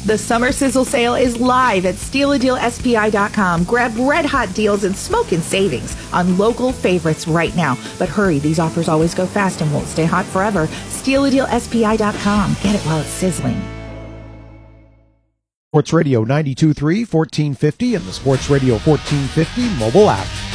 The Summer Sizzle Sale is live at StealADealSPI.com. Grab red-hot deals and smoking savings on local favorites right now. But hurry, these offers always go fast and won't stay hot forever. StealADealSPI.com. Get it while it's sizzling. Sports Radio 92.3, 1450, and the Sports Radio 1450 mobile app.